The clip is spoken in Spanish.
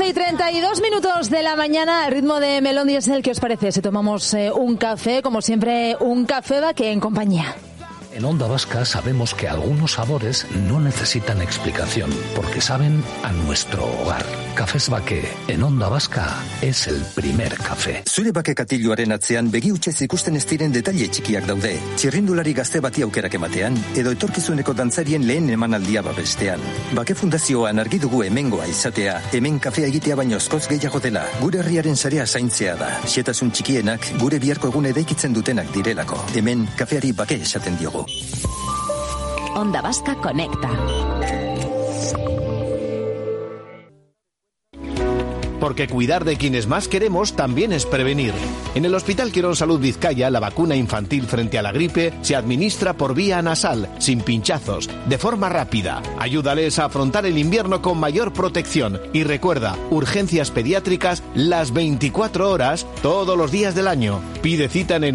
8:32 de la mañana, el ritmo de Melón Diesel. ¿Qué os parece si tomamos un café? Como siempre, un café Baqué en compañía. En Onda Vasca sabemos que algunos sabores no necesitan explicación, porque saben a nuestro hogar. Cafés Baqué en Onda Vasca es el primer café. Zure bake katiluaren atzean begi hutsez ikusten ez diren detaile txikiak daude. Txirrindulari gazte bati aukerak ematean, edo etorkizuneko dantzarien lehen emanaldia babestean. Bake Fundazioan argi dugu hemengoa izatea, hemen kafea egitea baino askoz gehiago dela. Gure herriaren sarea zaintzea da. Xehetasun txikienak gure biharko egun eraikitzen dutenak direlako. Hemen kafeari bake esaten diogu. Onda Vasca conecta. Porque cuidar de quienes más queremos también es prevenir. En el Hospital Quirón Salud Vizcaya, la vacuna infantil frente a la gripe se administra por vía nasal, sin pinchazos, de forma rápida. Ayúdales a afrontar el invierno con mayor protección. Y recuerda, urgencias pediátricas las 24 horas, todos los días del año. Pide cita en el